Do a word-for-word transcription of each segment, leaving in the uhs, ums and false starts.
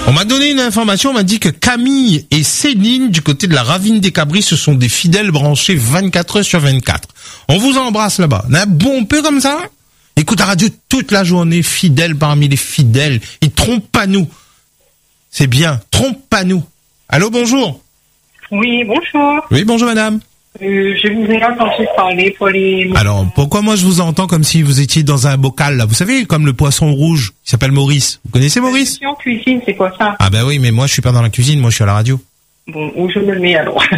On m'a donné une information, on m'a dit que Camille et Céline, du côté de la Ravine des Cabris, ce sont des fidèles branchés vingt-quatre heures sur vingt-quatre. On vous embrasse là-bas. On a un bon peu comme ça. Écoute la radio toute la journée, fidèle parmi les fidèles. Ils trompent pas nous. C'est bien, trompe pas nous. Allô, bonjour. Oui, bonjour. Oui, bonjour madame. Euh, je vous ai entendu parler pour les... Alors, pourquoi moi je vous entends comme si vous étiez dans un bocal là? Vous savez, comme le poisson rouge, il s'appelle Maurice. Vous connaissez Maurice? Je suis en cuisine, c'est quoi ça? Ah ben oui, mais moi je suis pas dans la cuisine, moi je suis à la radio. Bon, où je me le mets alors?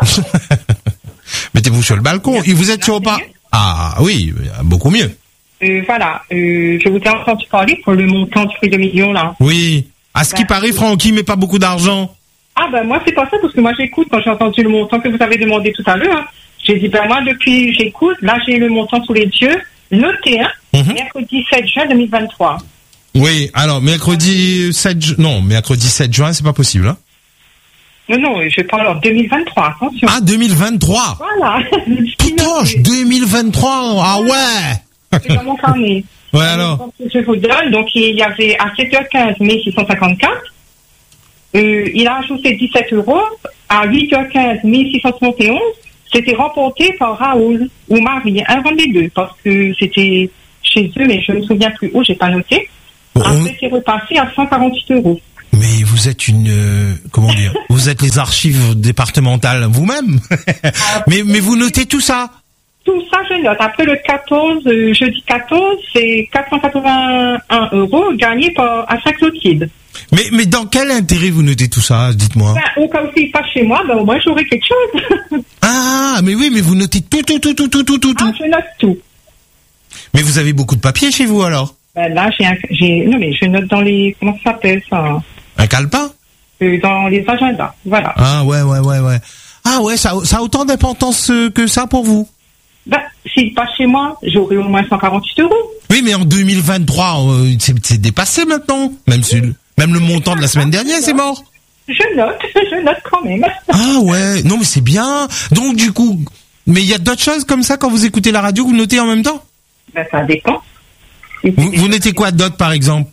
Mettez-vous sur le balcon. Et vous êtes sur pas? Ah oui, beaucoup mieux. Euh, voilà, euh, je vous ai entendu parler pour le montant du prix de million là. Oui. À ce ben, qui paraît, Francky met pas beaucoup d'argent. Ah ben moi c'est pas ça, parce que moi j'écoute quand j'ai entendu le montant que vous avez demandé tout à l'heure. Hein. J'ai dit ben moi depuis j'écoute, là j'ai le montant sous les yeux, noté, hein, mm-hmm. mercredi sept juin deux mille vingt-trois. Oui, alors mercredi sept juin, non, mercredi sept juin c'est pas possible. Hein. Non, non, je parle en deux mille vingt-trois, attention. Ah, deux mille vingt-trois. Voilà. Tout proche, deux mille vingt-trois, ah ouais. C'est dans mon carnet. Ouais, alors. Donc, je vous donne, donc il y avait à sept heures quinze mille six cent cinquante-quatre. Euh, il a ajouté dix-sept euros. À huit heures quinze mille six cent soixante et onze. C'était remporté par Raoul ou Marie, un des deux, parce que c'était chez eux, mais je ne me souviens plus où, j'ai pas noté. Bon, après, c'est repassé à cent quarante-huit euros. Mais vous êtes une, euh, comment dire, vous êtes les archives départementales vous-même. mais, mais vous notez tout ça? Tout ça, je note. Après le quatorze, euh, jeudi quatorze, c'est quatre cent quatre-vingt-un euros gagnés par à Saint-Clotilde. Mais, mais dans quel intérêt vous notez tout ça, dites-moi? Ben, au cas où il passe chez moi, ben, au moins j'aurai quelque chose. Ah, mais oui, mais vous notez tout, tout, tout, tout, tout, tout, tout. Ah, je note tout. Mais vous avez beaucoup de papier chez vous, alors? Ben, là, j'ai un, j'ai, non, mais je note dans les, comment ça s'appelle, ça? Un calepin? Euh, dans les agendas, voilà. Ah, ouais, ouais, ouais, ouais. Ah, ouais, ça, ça a autant d'importance que ça pour vous? Ben, s'il passe chez moi, j'aurai au moins cent quarante-huit euros. Oui, mais en deux mille vingt-trois, euh, c'est, c'est dépassé maintenant. Même, si, même le montant de la semaine dernière, c'est mort. Je note, je note quand même. Ah ouais, non mais c'est bien. Donc du coup, mais il y a d'autres choses comme ça quand vous écoutez la radio, vous notez en même temps? Ben, ça dépend. Vous, vous notez quoi d'autre, par exemple?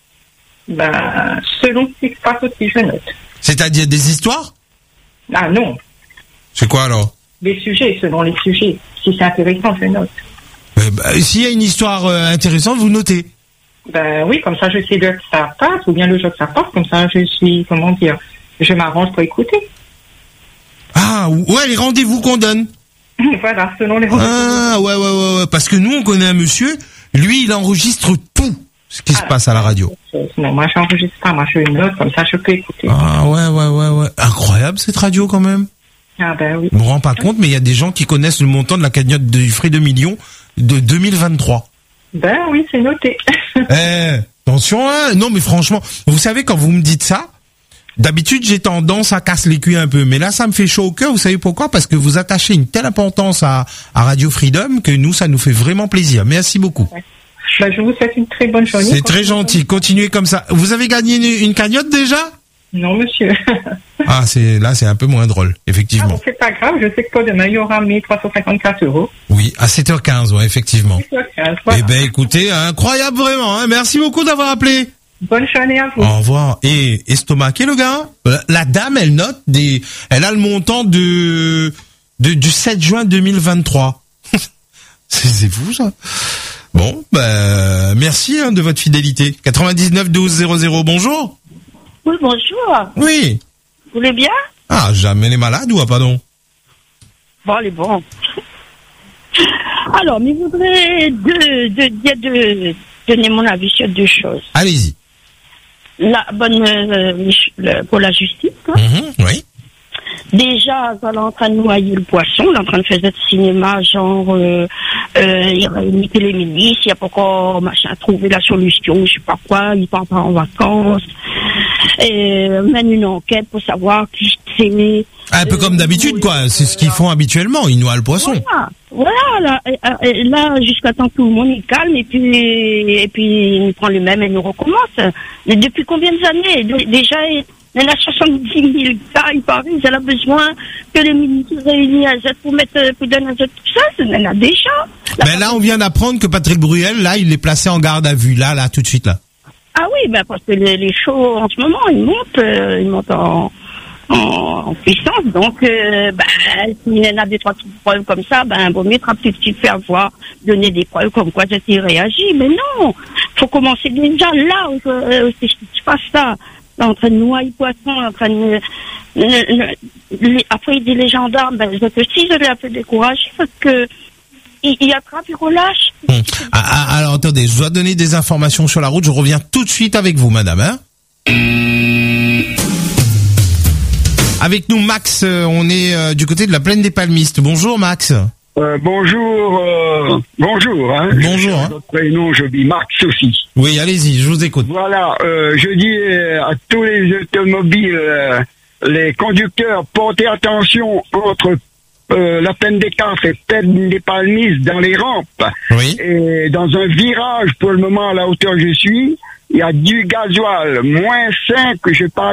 Ben, selon ce qui se passe aussi, je note. C'est-à-dire des histoires? Ah non. C'est quoi alors? Les sujets, selon les sujets. Si c'est intéressant, je note. Eh ben, s'il y a une histoire euh, intéressante, vous notez? Ben oui, comme ça je sais que ça passe, ou bien le jour que ça passe, comme ça je suis, comment dire, je m'arrange pour écouter. Ah, ouais, les rendez-vous qu'on donne. Voilà, selon les rendez-vous. Ah, ouais, ouais, ouais, ouais, parce que nous, on connaît un monsieur, lui, il enregistre tout ce qui ah, se passe à la radio. Non, moi, j'enregistre pas, moi, je note, comme ça, je peux écouter. Ah, ouais, ouais, ouais, ouais. Incroyable, cette radio, quand même. Ah, ben oui. Je me rends pas compte, mais il y a des gens qui connaissent le montant de la cagnotte du frais de millions de deux mille vingt-trois. Ben oui, c'est noté. Eh, attention, hein. Non, mais franchement, vous savez, quand vous me dites ça, d'habitude, j'ai tendance à casser les cuits un peu. Mais là, ça me fait chaud au cœur. Vous savez pourquoi? Parce que vous attachez une telle importance à, à Radio Freedom que nous, ça nous fait vraiment plaisir. Merci beaucoup. Ouais. Ben, je vous souhaite une très bonne journée. C'est très gentil. Continuez comme ça. Vous avez gagné une, une cagnotte déjà? Non, monsieur. Ah, c'est là, c'est un peu moins drôle, effectivement. Ah, c'est pas grave. Je sais que pour demain, il y aura mes trois cent cinquante-quatre euros. Oui, à sept heures quinze, ouais, effectivement. sept heures quinze, voilà. Eh ben, écoutez, incroyable vraiment. Hein. Merci beaucoup d'avoir appelé. Bonne journée à vous. Au revoir. Et estomaqué, le gars. La dame, elle note des, elle a le montant de, de du sept juin deux mille vingt-trois. c'est, c'est fou, ça. Bon, ben, merci hein, de votre fidélité. quatre-vingt-dix-neuf douze zéro zéro, bonjour. Oui, bonjour. Oui. Vous allez bien? Ah, jamais les malades ou ah, pardon? Bon, allez, bon. Alors, mais je voudrais de, de, de, de donner mon avis sur deux choses. Allez-y. La bonne, euh, le, pour la justice, hein. Mmh, oui. Déjà, elle est en train de noyer le poisson, elle est en train de faire du cinéma, genre, euh, euh, il réunit les ministres, il n'y a pas encore, machin, trouver la solution, je sais pas quoi, il part pas en vacances, et mène une enquête pour savoir qui c'est. Un peu euh, comme d'habitude, quoi, c'est ce qu'ils font habituellement, ils noient le poisson. Voilà, voilà, là, là, là jusqu'à temps que tout le monde est calme, et puis, et puis, il prend le même et nous recommence. Mais depuis combien d'années? Déjà, il y en a soixante-dix mille cas, il paraît, elle a besoin que les ministres réunis à Z pour mettre, pour donner à Z tout ça, il y en a déjà. Mais là, on vient d'apprendre que Patrick Bruel, là, il est placé en garde à vue, là, là, tout de suite, là. Ah oui, ben parce que les, les shows en ce moment, ils montent, euh, ils montent en, en, en puissance. Donc, euh, ben, s'il y en a des trois petites preuves comme ça, ben, vaut mieux un petit petit faire voir, donner des preuves comme quoi j'ai réagi. Mais non, faut commencer déjà là où euh, je fasse ça. Là, en train de noyer poisson, en train de... Le, le, le, après, il dit les gendarmes, ben, je si je l'ai un peu découragé parce que il, il attrape, il relâche. Hum. Ah, ah, alors, attendez, je dois donner des informations sur la route. Je reviens tout de suite avec vous, madame. Hein avec nous, Max, euh, on est euh, du côté de la plaine des Palmistes. Bonjour, Max. Euh, bonjour, euh, bonjour. Hein. Bonjour. Hein. Votre prénom, je dis Max aussi. Oui, allez-y, je vous écoute. Voilà, euh, je dis à tous les automobiles, euh, les conducteurs, portez attention entre euh, la plaine des Cafres et plaine des Palmistes dans les rampes. Oui. Et dans un virage, pour le moment, à la hauteur où je suis, il y a du gasoil, moins cinq, je pas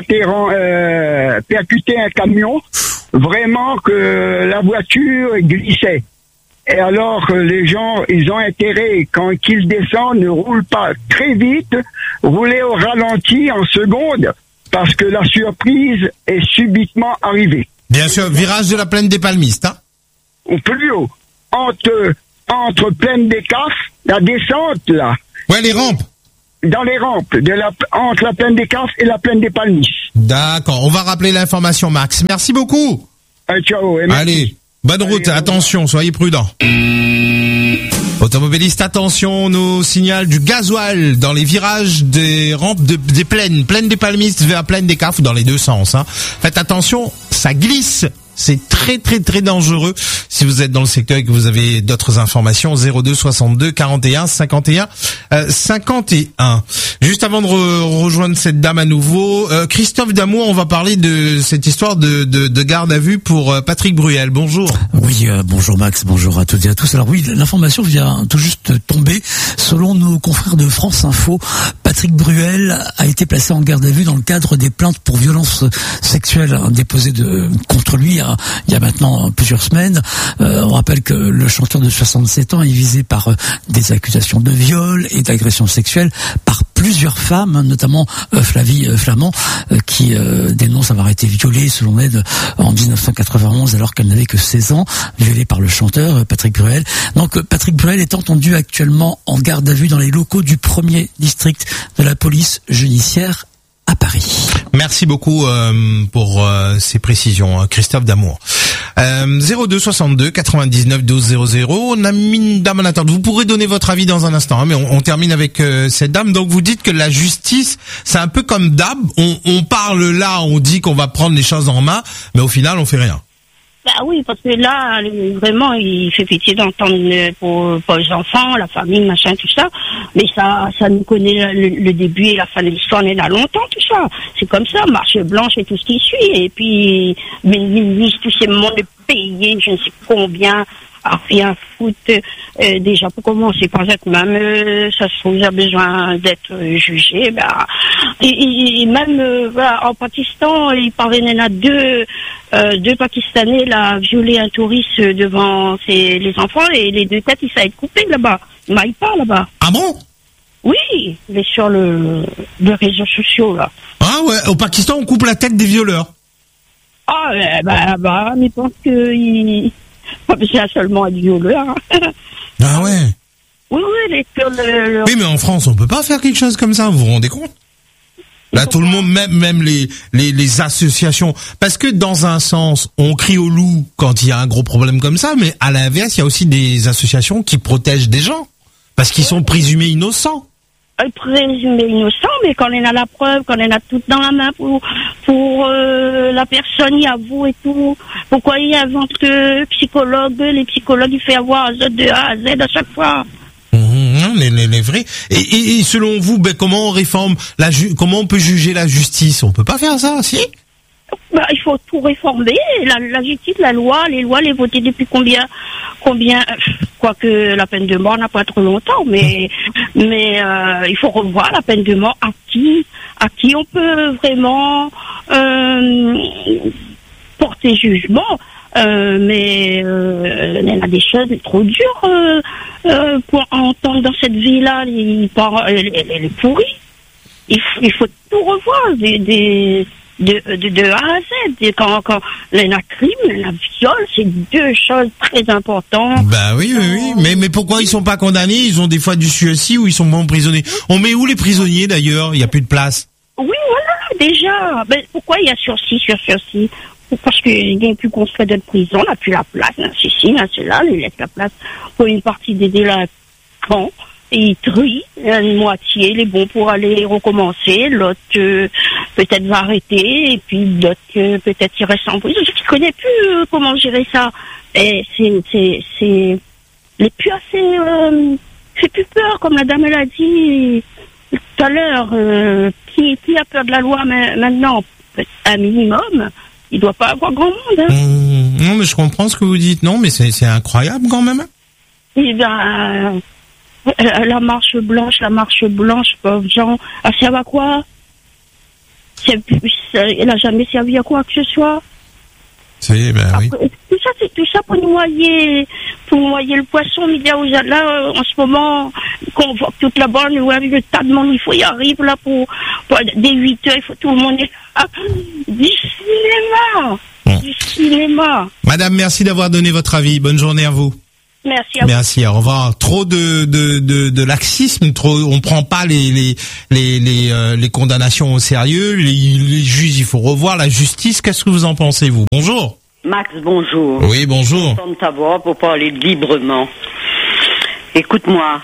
euh, percuté un camion, vraiment que la voiture glissait. Et alors, les gens, ils ont intérêt, quand ils descendent, ne roulent pas très vite, rouler au ralenti en seconde, parce que la surprise est subitement arrivée. Bien sûr, virage de la plaine des Palmistes, hein. Ou plus haut, entre, entre plaine des Cafres, la descente, là. Ouais, les rampes. Dans les rampes, de la, entre la plaine des Cafres et la plaine des Palmistes. D'accord, on va rappeler l'information, Max. Merci beaucoup. Euh, ciao. Et merci. Allez, bonne route, Allez, attention, soyez prudents. Automobilistes, attention, on nous signale du gasoil dans les virages des rampes de, des plaines, plaine des Palmistes vers plaine des Cafres, dans les deux sens. Hein. Faites attention, ça glisse. C'est très très très dangereux. Si vous êtes dans le secteur et que vous avez d'autres informations, zéro deux soixante-deux quarante et un cinquante et un cinquante et un. Juste avant de re- rejoindre cette dame à nouveau, euh, Christophe Damour, on va parler de cette histoire de, de, de garde à vue pour euh, Patrick Bruel. Bonjour. Oui, euh, bonjour Max, bonjour à toutes et à tous. Alors oui, l'information vient tout juste tomber. Selon nos confrères de France Info, Patrick Bruel a été placé en garde à vue dans le cadre des plaintes pour violences sexuelles déposées de, contre lui il y a maintenant plusieurs semaines. Euh, on rappelle que le chanteur de soixante-sept ans est visé par euh, des accusations de viol et d'agression sexuelle par plusieurs femmes, notamment euh, Flavie euh, Flamand, euh, qui euh, dénonce avoir été violée, selon elle, en dix-neuf cent quatre-vingt-onze, alors qu'elle n'avait que seize ans, violée par le chanteur euh, Patrick Bruel. Donc euh, Patrick Bruel est entendu actuellement en garde à vue dans les locaux du premier district de la police judiciaire à Paris. Merci beaucoup euh, pour euh, ces précisions, hein, Christophe Damour. Euh, zéro deux soixante-deux quatre-vingt-dix-neuf douze zéro zéro. On a mis une dame en attente. Vous pourrez donner votre avis dans un instant, hein, mais on, on termine avec euh, cette dame. Donc vous dites que la justice, c'est un peu comme d'hab. On, on parle là, on dit qu'on va prendre les choses en main, mais au final, on fait rien. Bah oui, parce que là, vraiment, il fait pitié d'entendre pour, pour les enfants, la famille, machin, tout ça. Mais ça, ça nous connaît le, le début et la fin de l'histoire, on est là longtemps, tout ça. C'est comme ça, marche blanche et tout ce qui suit. Et puis, mais ministre, tous ces mondes payés, je ne sais combien, à rien foutre. Euh, déjà, pour commencer par cette même, euh, ça se trouve, il a besoin d'être euh, jugé. Bah, et, et même euh, voilà, en Pakistan, il parvenait à deux, euh, deux Pakistanais là, violé un touriste devant ses, les enfants et les deux têtes, ils savent être coupés là-bas. Ils m'aillent pas là-bas. Ah bon? Oui, mais sur le, les réseaux sociaux là. Ah ouais, au Pakistan, on coupe la tête des violeurs. Ah, euh, bah, bah, mais je pense qu'il pas besoin seulement être violeur. Ah ouais. Oui, oui, les, le, le... Oui, mais en France, on peut pas faire quelque chose comme ça, vous vous rendez compte? Là, tout le monde, même, même les, les, les associations, parce que dans un sens, on crie au loup quand il y a un gros problème comme ça, mais à l'inverse, il y a aussi des associations qui protègent des gens, parce qu'ils sont présumés innocents. Présumé innocent, mais quand on a la preuve, quand on a tout dans la main pour pour euh, la personne y avoue et tout, pourquoi il invente que psychologue, les psychologues ils font avoir de A à Z à chaque fois. Mmh, les, les, les vrais. Et, et, et selon vous, ben comment on réforme la ju- comment on peut juger la justice? On peut pas faire ça, si? Bah, il faut tout réformer. La, la justice, la loi, les lois, les voter depuis combien, combien, quoique la peine de mort n'a pas trop longtemps, mais, mais euh, il faut revoir la peine de mort à qui, à qui on peut vraiment euh, porter jugement. Euh, mais euh, il y a des choses trop dures euh, euh, pour entendre dans cette vie-là. Elle est pourrie. il, faut, il faut tout revoir des, des de, de, de A à Z. Et quand, quand la crime, la viol, c'est deux choses très importantes. Bah oui, oui, oui. Mais, mais pourquoi ils sont pas condamnés? Ils ont des fois du sursis ou ils sont pas emprisonnés. On met où les prisonniers d'ailleurs? Il y a plus de place. Oui, voilà, déjà. Ben, pourquoi il y a sursis sur sursis? Parce qu'il n'y a plus construit de prison, on n'a plus la place. Là, c'est ci, là, c'est là, il laisse la place pour une partie des délinquants. Et ils trient une moitié, les bons pour aller recommencer, l'autre euh, peut-être va arrêter, et puis d'autres euh, peut-être il reste en prison. Je ne connais plus euh, comment gérer ça. Et c'est, c'est, c'est, les plus assez, euh, fait plus peur, comme la dame elle a dit tout à l'heure. Euh, qui, qui a peur de la loi maintenant? Un minimum. Il doit pas avoir grand monde. Hein. Mmh, non, mais je comprends ce que vous dites. Non, mais c'est, c'est incroyable quand même. Eh ben, euh, la marche blanche, la marche blanche, pauvre gens. Elle sert à quoi? C'est, elle a jamais servi à quoi que ce soit. C'est, ben oui. Après, tout ça, c'est tout ça pour noyer, pour noyer le poisson. Il y a aux, là, en ce moment, qu'on voit toute la bande, le tas de monde, il faut y arriver là pour, pour dès huit heures, il faut tout le monde est là. Du cinéma! Bon. Du cinéma! Madame, merci d'avoir donné votre avis. Bonne journée à vous. Merci à vous. Merci, au revoir. Trop de, de, de, de laxisme, trop, on prend pas les, les, les, les, euh, les condamnations au sérieux, les, les juges, il faut revoir la justice. Qu'est-ce que vous en pensez, vous? Bonjour. Max, bonjour. Oui, bonjour. Content de t'avoir pour parler librement. Écoute-moi,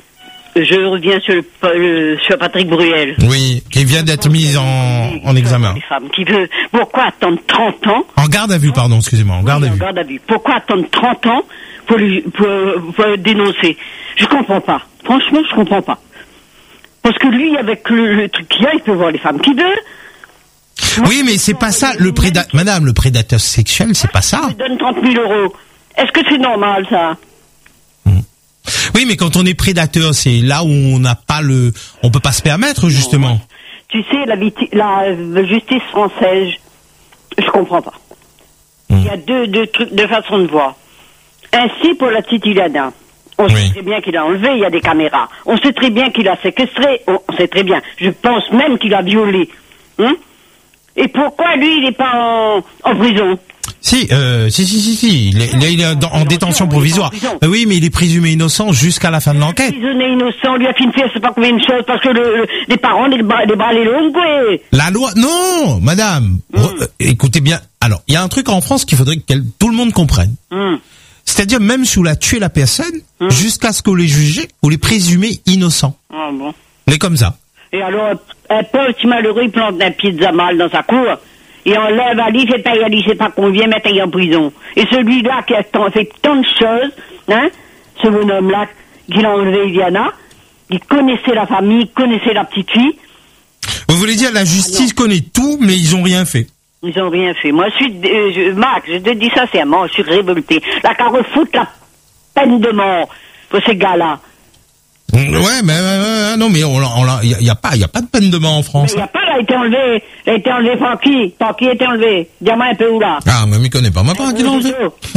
je reviens sur, le, le, sur Patrick Bruel. Oui, qui vient d'être mis en, en examen. Les femmes qui veut, pourquoi attendre trente ans? En garde à vue, pardon, excusez-moi, en garde Oui, à vue. En garde à vue. Pourquoi attendre trente ans pour, lui, pour, pour le dénoncer? Je comprends pas. Franchement, je comprends pas. Parce que lui, avec le, le truc qu'il y a, il peut voir les femmes qu'il veut. Oui, mais c'est pas ça, le prédateur, madame, le prédateur sexuel, c'est pas ça. Il donne trente mille euros. Est-ce que c'est normal, ça? Mmh. Oui, mais quand on est prédateur, c'est là où on n'a pas le, on peut pas se permettre, justement. Non. Tu sais, la, la justice française, je comprends pas. Mmh. Il y a deux, deux trucs, deux façons de voir. Ainsi, pour la petite Ilana, on oui. sait très bien qu'il a enlevé, il y a des caméras. On sait très bien qu'il a séquestré, on sait très bien. Je pense même qu'il a violé. Hein? Et pourquoi lui, il n'est pas en, en prison? Si, euh, si, si, si, si. Il est, il est, il est en, en détention provisoire. Euh, oui, mais il est présumé innocent jusqu'à la fin de l'enquête. Prisonnier innocent, lui a fait une pièce, c'est pas combien de choses, parce que le, le, les parents, les bras, les bras, les longs, quoi. La loi, non, madame. Mm. Re, euh, écoutez bien. Alors, il y a un truc en France qu'il faudrait que tout le monde comprenne. Mm. C'est-à-dire, même si on a tué la personne, mm. jusqu'à ce qu'on les juge, on les présumé innocents. Ah bon. Mais comme ça. Et alors, un petit malheureux, il plante un pizza mal dans sa cour, il enlève à lui, fait payer à lui, je sais pas combien, met en prison. Et celui-là qui a fait tant de choses, hein, ce bonhomme-là, qui l'a enlevé Iliana, il connaissait la famille, connaissait la petite fille. Vous voulez dire, la justice ah connaît tout, mais ils ont rien fait. Ils ont rien fait. Moi, je suis, euh, je, Max, je te dis sincèrement, je suis révolté. La qu'à refoutre la peine de mort pour ces gars-là. Ouais, mais euh, non, mais on, on, il y, y a pas, il y a pas de peine de mort en France. Il y a pas, elle a été enlevée, elle a été enlevée par qui? Par qui a été enlevée? Dis-moi un peu où là. Ah, mais m'y connais pas, moi pas qui l'a enlevé.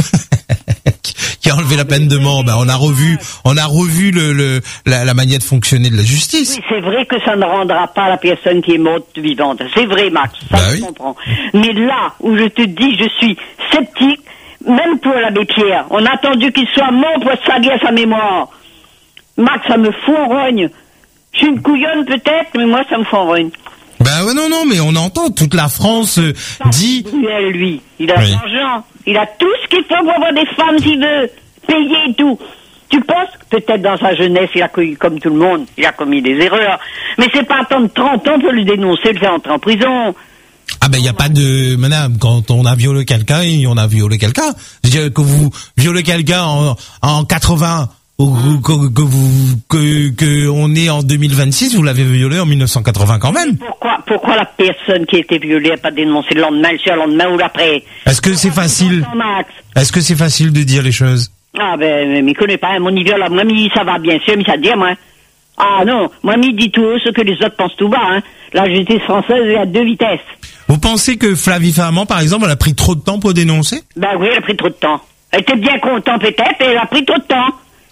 Qui a enlevé la peine de mort? Ben, on a revu, on a revu le, le la, la manière de fonctionner de la justice. Oui, c'est vrai que ça ne rendra pas la personne qui est morte vivante. C'est vrai, Max, ça bah je oui. comprends. Mais là où je te dis, je suis sceptique, même pour l'abbé Pierre, on a attendu qu'il soit mort pour salir sa mémoire. Max, ça me fout en rogne. Je suis une couillonne peut-être, mais moi ça me fout en rogne. Ben ouais, non, non, mais on entend, toute la France euh, dit... Bruel, lui, il a oui. l'argent, il a tout ce qu'il faut pour avoir des femmes s'il veut, payer et tout. Tu penses que peut-être dans sa jeunesse, il a commis, comme tout le monde, il a commis des erreurs, mais c'est pas attendre trente ans pour le dénoncer, le faire entrer en prison. Ah ben il y a pas de... Madame, quand on a violé quelqu'un, on a violé quelqu'un. Je veux dire que vous violez quelqu'un en, en quatre-vingts... Ou que, que vous que que on est en deux mille vingt-six, vous l'avez violé en mille neuf cent quatre-vingts quand même. Pourquoi pourquoi la personne qui a été violée n'a pas dénoncé le lendemain, le surlendemain ou l'après? Est-ce que c'est facile? Est-ce que c'est facile de dire les choses? Ah ben mais il connaît pas, mon niveau là, moi mi ça va bien sûr, mais ça dit moi. Ah non, moi mi dit tout haut ce que les autres pensent tout bas, hein. La justice française est à deux vitesses. Vous pensez que Flavie Flamand, par exemple, elle a pris trop de temps pour dénoncer? Ben oui, elle a pris trop de temps. Elle était bien contente peut-être, et elle a pris trop de temps.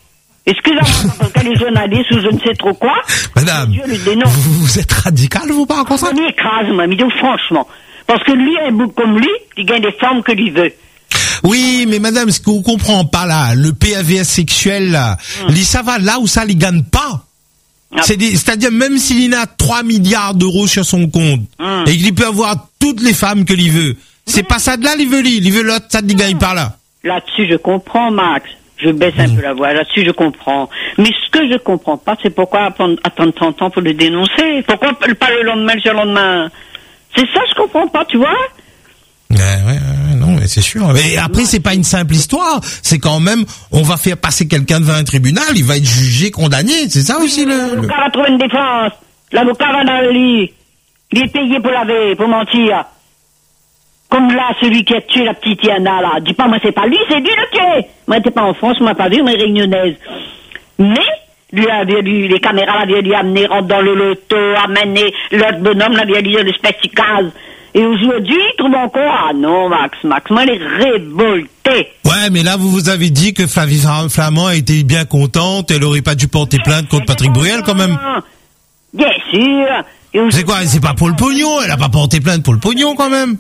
Excusez-moi, parce qu'elle est journaliste ou je ne sais trop quoi. Madame, vous, vous êtes radical, vous, par contre ça? Il écrase, moi, mais donc, franchement. Parce que lui, un bouc comme lui, il gagne des femmes que lui veut. Oui, mais madame, ce qu'on comprend pas là, le P A V S sexuel là, hum. ça va là où ça ne gagne pas. Ah. C'est des, c'est-à-dire même s'il a trois milliards d'euros sur son compte hum. et qu'il peut avoir toutes les femmes que il veut, c'est hum. pas ça de là qu'il veut lui, il veut l'autre, ça ne gagne par là. Là-dessus, je comprends, Max. Je baisse un hum. peu la voix. Là-dessus, je comprends. Mais ce que je comprends pas, c'est pourquoi attendre trente ans pour le dénoncer. Pourquoi pas le lendemain, le surlendemain? C'est ça, je comprends pas, tu vois? Ouais, ouais, ouais, non, mais c'est sûr. Mais après, c'est pas une simple histoire. C'est quand même, on va faire passer quelqu'un devant un tribunal, il va être jugé, condamné. C'est ça aussi le. L'avocat va trouver une défense. L'avocat va dans le lit. Il est payé pour laver, pour mentir. Comme là, celui qui a tué la petite Yana, là. Dis pas, moi, c'est pas lui, c'est lui le tué. Moi, t'es pas en France, moi, pas vu, moi, réunionnaise. Mais, lui, avait lui, les caméras l'avaient lui amené, rentre dans le loto, amener l'autre bonhomme, l'avait lui, le specticase. Et aujourd'hui, il trouve encore, ah non, Max, Max, moi, elle est révoltée. Ouais, mais là, vous vous avez dit que Flavie Flamand a été bien contente, elle aurait pas dû porter plainte contre Patrick Bruel, quand même. Bien sûr. C'est quoi, c'est pas pour le pognon, elle a pas porté plainte pour le pognon, quand même.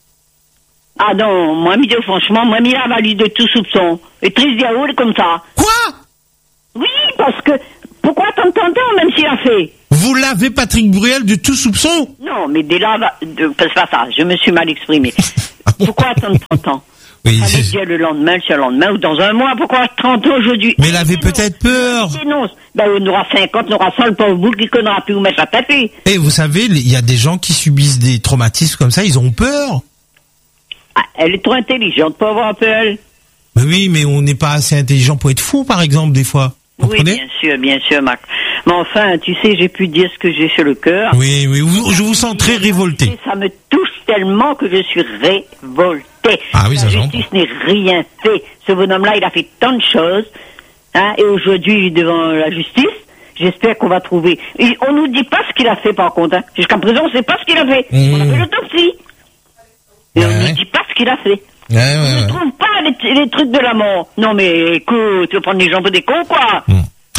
Ah non, moi, Midio, franchement, moi, il a valu de tout soupçon. Et triste diaoul comme ça. Quoi? Oui, parce que, pourquoi tant de temps, même s'il a fait? Vous l'avez, Patrick Bruel, de tout soupçon? Non, mais dès là, de, c'est pas ça, je me suis mal exprimé. Pourquoi attendre trente ans? Oui, c'est dire le lendemain, le surlendemain, ou dans un mois, pourquoi trente ans aujourd'hui? Mais elle avait peut-être peur. Non, ben, on aura cinquante, on aura cent, le pauvre bout qui connaîtra plus où mettre la tête. Et vous savez, il y a des gens qui subissent des traumatismes comme ça, ils ont peur. Ah, elle est trop intelligente pour avoir peur, elle. Mais oui, mais on n'est pas assez intelligent pour être fou, par exemple, des fois. Vous oui, comprenez? bien sûr, bien sûr, Mac. Mais enfin, tu sais, j'ai pu dire ce que j'ai sur le cœur. Oui, oui, vous, je vous sens très révolté. Ça me touche tellement que je suis révolté. Ah oui, ça j'entends. La justice n'est rien fait. Ce bonhomme-là, il a fait tant de choses, hein, et aujourd'hui, il est devant la justice. J'espère qu'on va trouver. Et on nous dit pas ce qu'il a fait, par contre. Hein. Jusqu'à présent, on sait pas ce qu'il a fait. Mmh. On a fait l'autopsie. Et ouais. On nous dit pas ce qu'il a fait. Ouais, ouais, on ne ouais. trouve pas les, les trucs de la mort. Non, mais écoute, tu veux prendre les gens pour des cons, quoi. Mmh.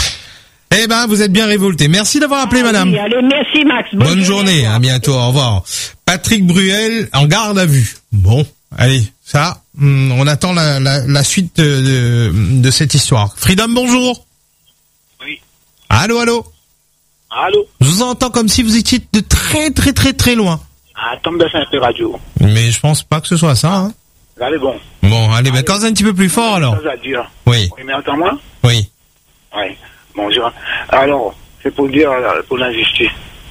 Eh ben, vous êtes bien révolté. Merci d'avoir appelé, ah, madame. Oui, allez, merci, Max. Bonne, Bonne journée. journée. À bientôt. Au revoir. Patrick Bruel en garde à vue. Bon, allez, ça, on attend la, la, la suite de, de, de cette histoire. Freedom, bonjour. Oui. Allô, allô. Allô. Je vous entends comme si vous étiez de très, très, très, très loin. Ah, tombe de un peu radio. Mais je pense pas que ce soit ça, hein. Allez, bon. Bon, allez, ben, quand c'est un petit peu plus fort, alors. Ça à dire. Oui. Oui, mais entends-moi? Oui. Oui. Bonjour. Alors, c'est pour dire, pour l'injustice.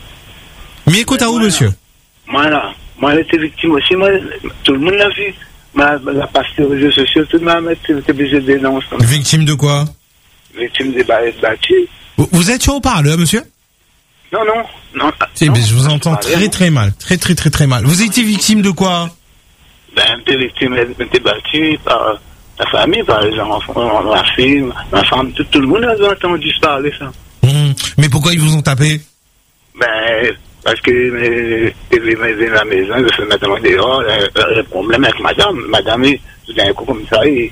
Mais écoute à où, monsieur? Moi, là, moi, j'étais victime aussi. Moi, tout le monde l'a vu. Ma, la passe sur les réseaux sociaux, tout le monde était obligé de dénoncer. Victime de quoi? Victime des barrettes battues. Vous, vous êtes sur haut-parleur, monsieur? Non, non. non, si, non mais je vous entends très, rien. très mal. Très, très, très, très mal. Vous étiez victime de quoi? Ben, j'étais victime, j'étais battu par la famille, par les enfants, la fille, ma femme, tout, tout le monde a entendu parler ça. Mmh. Mais pourquoi ils vous ont tapé? Ben, parce que je venais à la maison, je fais maintenant dehors, le problème avec madame, madame, tout d'un coup comme ça, et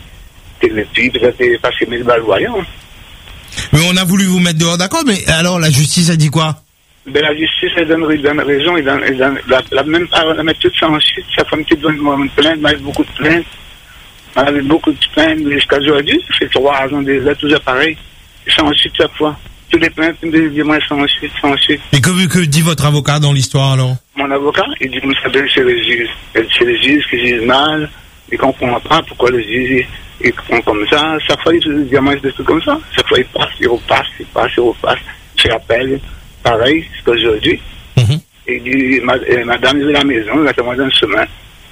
c'était parce que mes balles voyants. Mais on a voulu vous mettre dehors, d'accord, mais alors la justice a dit quoi? Ben, la justice, elle donne, elle donne raison, elle donne, elle donne, la, la même, elle met tout ça ensuite, ça fait une petite bonne une plainte, mais beaucoup de plaintes. On avait beaucoup de plaintes jusqu'à aujourd'hui, ça fait trois ans déjà, tout ça pareil. Et ça ensuite chaque fois. Tous les plaintes, des mois, ça ensuite, ça ensuite. Et que, que dit votre avocat dans l'histoire alors? Mon avocat, il dit, vous savez, c'est les juges. C'est les juges qui jugent mal, ils ne comprennent pas pourquoi les juges, ils font comme ça. Chaque fois, ils disent des trucs comme ça. Chaque fois, ils passent, ils repassent, ils passent, ils repassent. Je rappelle, pareil, c'est qu'aujourd'hui. Mm-hmm. Il dit, ma, euh, madame, je vais à la maison, il va te dans le chemin.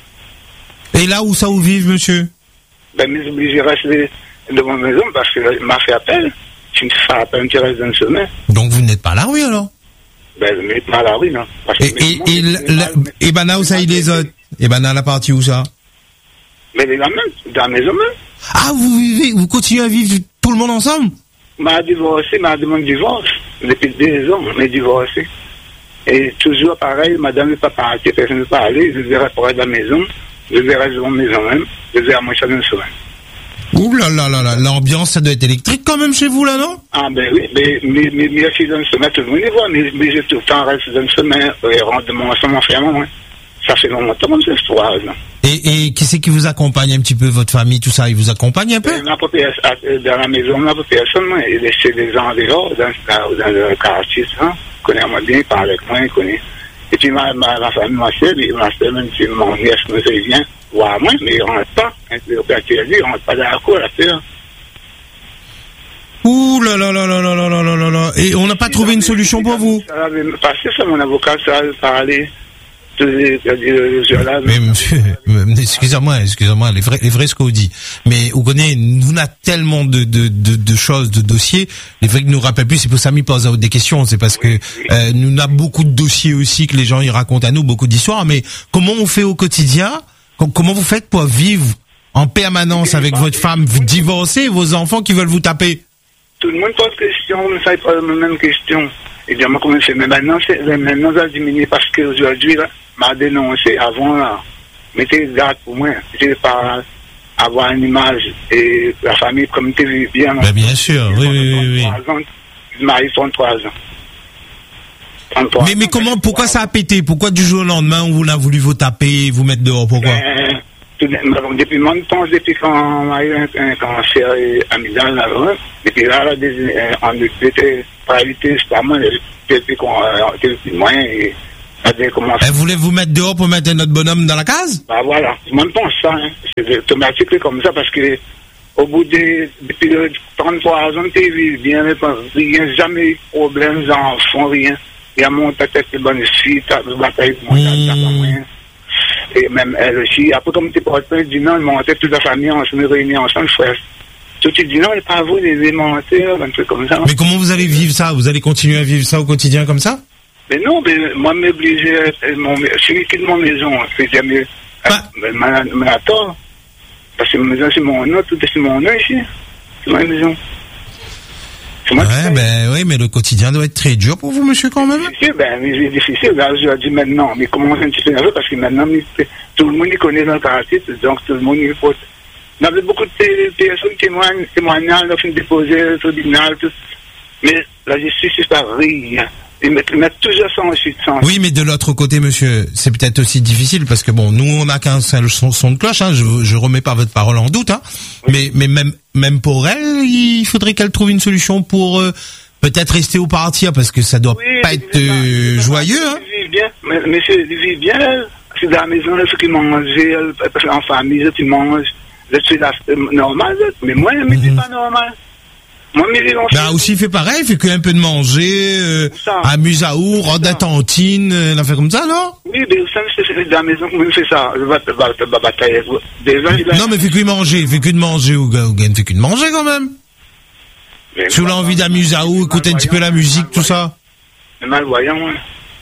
Et là où ça vous vive, monsieur? Ben, mais obligé de rester devant la maison parce qu'il m'a fait appel. Tu me fais appel, tu restes dans le chemin. Donc vous n'êtes pas à la rue alors? Ben, je n'êtes pas à la rue, non. Parce et, et, monde, et, la, la, et ben là où ça y les autres? Et ben dans la partie où ça? Mais les gamins, dans la maison même. Ah, vous vivez, vous continuez à vivre tout le monde ensemble? M'a divorcé, m'a demandé divorce. Depuis deux ans, m'a divorcé. Et toujours pareil, madame n'est pas partie, personne ne peut aller, je verrai pour être à la maison, je verrai devant la maison même, je verrai à moi chaque semaine. Ouh là là là là, l'ambiance, ça doit être électrique quand même chez vous, là, non? Ah, ben oui, mais, mais, mais, mais, si je ne se mets tout le monde y voit, mais, mais j'ai tout le temps resté dans le semaine, et rentre de mon, mon frère, moi. Ça fait longtemps, comme c'est trois ans. Et, et qui c'est qui vous accompagne un petit peu, votre famille, tout ça? Ils vous accompagnent un peu? On n'a pas personne, dans la maison, on n'a pas personne, moi. Il laissait des gens dehors, dans, dans le quartier, ça. Il connaît moi bien, il parle avec moi, il connaît. Et puis, ma, ma, ma famille, ma soeur, ma soeur, même si mon nièce me fait bien, voir moi, mais il rentre pas. Il rentre pas dans la cour, la soeur. Ouh là là là là là là là là là là. Et on n'a pas trouvé une solution pour vous? Ça avait passé, ça, mon avocat, ça avait parlé. Mais monsieur, excusez-moi, excusez-moi, les vrais, les vrais ce qu'on dit. Mais vous connaissez, nous on a tellement de, de, de, de choses, de dossiers. Les vrais que nous rappellent plus, c'est pour ça qu'ils posent des questions. C'est parce que euh, nous on a beaucoup de dossiers aussi que les gens ils racontent à nous, beaucoup d'histoires. Mais comment on fait au quotidien? Comment vous faites pour vivre en permanence avec votre femme, vous divorcez, vos enfants qui veulent vous taper? Tout le monde pose question, mais ça n'est pas la même question. Et bien, moi, comment c'est? Mais maintenant, c'est, maintenant, ça a diminué parce qu'aujourd'hui, là, m'a dénoncé avant, là. Mettez garde pour moi. Je vais pas avoir une image et la famille, comme tu vis bien. Ben, bien sûr, oui, oui, oui, oui. Je m'arrive trente-trois ans. trente-trois mais, mais comment, pourquoi ça a pété? Pourquoi du jour au lendemain, on a voulu vous taper, vous mettre dehors? Pourquoi? Ben, tout, depuis mon temps, depuis quand on a eu un, un cancer amygdale, là, hein, depuis là, là, des, on était paralysé, c'est pas moi, depuis qu'on a été moyen et elle voulait vous mettre dehors pour mettre notre bonhomme dans la case? Bah voilà, moi je pense ça, hein. C'est automatique comme ça parce que au bout de depuis trente-trois ans, tu vis bien, il n'y a jamais eu de problème, d'enfants, rien. Il y a mon tête de bonne fille, tu as bataille pour moi, et même elle aussi. Après, comme tu portes pas, dis non, ils montaient toute la famille, on se réunit ensemble, frère. Tout tu dis non, il pas vous, les monter, un truc comme ça. Mais comment vous allez vivre ça? Vous allez continuer à vivre ça au quotidien comme ça? Mais non, mais moi, m'obliger, celui qui est de mon maison, c'est jamais, mais à tort. Parce que ma maison, c'est mon nom, tout est sur mon nom ici. C'est ma maison. Ouais, ben, oui, mais le quotidien doit être très dur pour vous, monsieur, quand même. C'est ben, mais c'est difficile. Là, je dis maintenant, mais comment un petit peu nerveux, parce que maintenant, tout le monde y connaît dans le quartier, donc tout le monde y faut. On avait beaucoup de personnes qui témoignent, témoignent, là, fin déposer, le tribunal, tout. Mais la justice, c'est pas rien. Ils mettent, ils mettent toujours ça ensuite. Oui, mais de l'autre côté, monsieur, c'est peut-être aussi difficile parce que bon, nous, on n'a qu'un seul son, son de cloche, hein, je, je remets pas votre parole en doute, hein. Oui. Mais, mais même, même pour elle, il faudrait qu'elle trouve une solution pour, euh, peut-être rester au partir parce que ça doit oui, pas être euh, pas, joyeux, hein. Ils vivent bien, mais, mais c'est, ils vivent bien, elle. C'est dans la maison, là, ceux qui mangent, en famille, là, ils mangent, là, c'est normal, là. Mais moi, mais mm-hmm. c'est pas normal. Moi, mais bah aussi, il fait pareil, il fait qu'un peu de manger, euh, à Musaour, rentre à Tantine, euh, un affaire comme ça, non? Oui, mais vous savez, c'est dans la maison qu'on fait ça. Je vais batailler. Non, mais il fait que de manger, il fait que de manger, ou il fait que de manger quand même. Sous l'envie d'Amusaour, écouter un petit peu la musique, tout ça. C'est malvoyant, hein.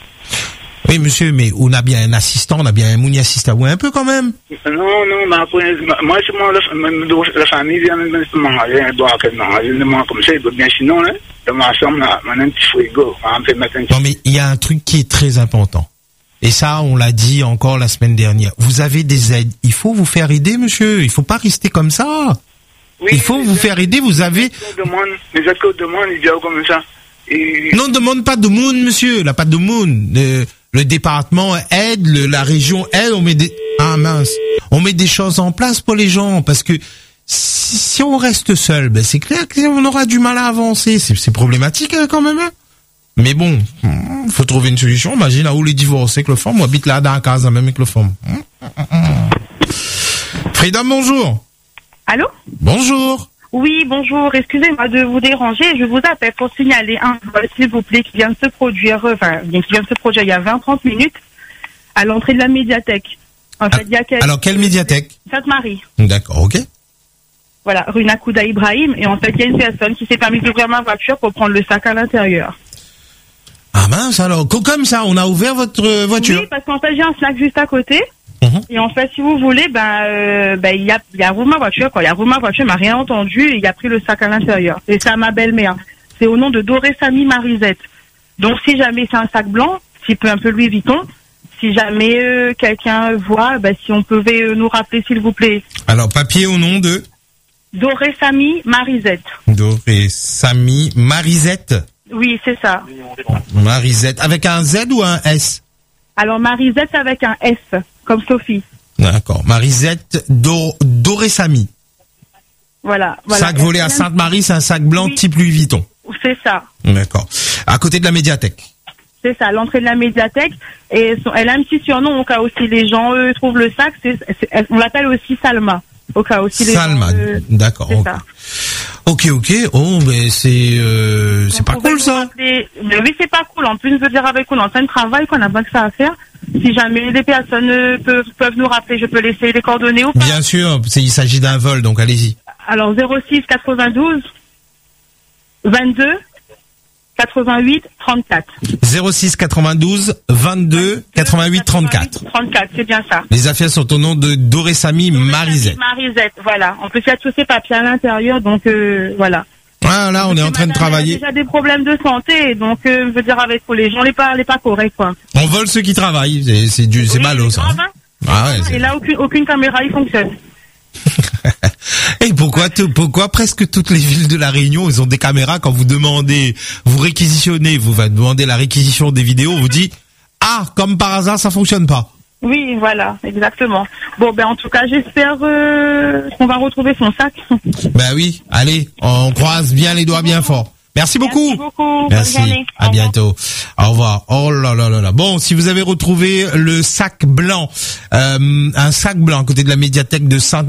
Oui, monsieur, mais on a bien un assistant, on a bien un mouni assistant, ou un peu quand même. Non, non, mais après, moi, c'est moi, la, la famille vient même de manger, elle doit manger, moi, comme ça, il peut bien, sinon, là, de ma chambre, on a un petit frigo, on fait mettre un petit... Non, mais il y a un truc qui est très important. Et ça, on l'a dit encore la semaine dernière. Vous avez des aides. Il faut vous faire aider, monsieur. Il faut pas rester comme ça. Oui, il faut vous faire aider, vous avez... Les aides qu'on demande, ils disent comme ça. Et... Non, demande pas de moon, monsieur, là, pas de moon. Euh, Le département aide, le, la région aide, on met des, ah mince, on met des choses en place pour les gens, parce que si, si on reste seul, ben c'est clair qu'on aura du mal à avancer, c'est, c'est problématique hein, quand même. Hein. Mais bon, faut trouver une solution. Imagine là où les divorcés avec le femme, on habite là dans la case même avec le femme. Frida, bonjour. Allô? Bonjour. Oui, bonjour. Excusez-moi de vous déranger. Je vous appelle pour signaler un vol, s'il vous plaît, qui vient de se produire, enfin, qui vient de se produire il y a vingt à trente minutes à l'entrée de la médiathèque. En fait, il y a quel... Alors, quelle médiathèque? Sainte-Marie. D'accord, ok. Voilà, rue Nakouda Ibrahim. Et en fait, il y a une personne qui s'est permis d'ouvrir ma voiture pour prendre le sac à l'intérieur. Ah mince, alors, comme ça, on a ouvert votre voiture? Oui, parce qu'en fait, j'ai un snack juste à côté. Mmh. Et en fait, si vous voulez, ben, euh, ben, il a, il a rouvert ma voiture, quoi. Il a rouvert ma voiture, il m'a rien entendu, et il a pris le sac à l'intérieur. Et c'est à ma belle-mère. C'est au nom de Doré Samy Marisette. Donc, si jamais c'est un sac blanc, si peu un peu Louis Vuitton, si jamais euh, quelqu'un voit, ben, si on pouvait euh, nous rappeler, s'il vous plaît. Alors, papier au nom de? Doré Samy Marisette. Doré Samy Marisette. Oui, c'est ça. Marisette. Avec un Z ou un S? Alors, Marisette avec un S, comme Sophie. D'accord. Marisette Do- Doré Samy. Voilà. voilà. Sac volé à Sainte-Marie, c'est un sac blanc oui. type Louis Vuitton. C'est ça. D'accord. À côté de la médiathèque. C'est ça, l'entrée de la médiathèque. Et son, elle a un petit surnom au cas où si les gens eux trouvent le sac. C'est, c'est, on l'appelle aussi Salma. Au cas où si les Salma. gens, euh, D'accord. C'est okay. ça. Ok, ok. Oh, mais c'est euh, c'est pas cool ça. Rappeler... Mais oui, c'est pas cool. En plus, je veux dire avec on est en train de travail, qu'on a pas que ça à faire. Si jamais des personnes peuvent, peuvent nous rappeler, je peux laisser les coordonnées ou pas? Bien sûr, c'est, il s'agit d'un vol, donc allez-y. Alors zéro six quatre-vingt-douze vingt-deux quatre-vingt-huit trente-quatre. zéro six quatre-vingt-douze vingt-deux quatre-vingt-huit trente-quatre. trente-quatre, c'est bien ça. Les affaires sont au nom de Doré Samy Marisette. Marisette, voilà. En plus, il y a tous ces papiers à l'intérieur, donc euh, voilà. Ah là, on est en train de travailler. Il y a déjà des problèmes de santé, donc euh, je veux dire avec les gens, les pas, les pas corrects quoi. On vole ceux qui travaillent, c'est c'est du, c'est oui, malo ça. Hein. Ah ouais. Et là, aucune, aucune caméra, il fonctionne. Et pourquoi, t- pourquoi presque toutes les villes de la Réunion, ils ont des caméras quand vous demandez, vous réquisitionnez, vous demandez la réquisition des vidéos, on vous dit, ah, comme par hasard, ça fonctionne pas. Oui, voilà, exactement. Bon, ben en tout cas, j'espère euh, qu'on va retrouver son sac. Ben oui, allez, on croise bien les doigts bien fort. Merci beaucoup. Merci beaucoup. Merci. Bonne journée. À bientôt. Au revoir. Oh là là là là. Bon, si vous avez retrouvé le sac blanc, euh, un sac blanc à côté de la médiathèque de Sainte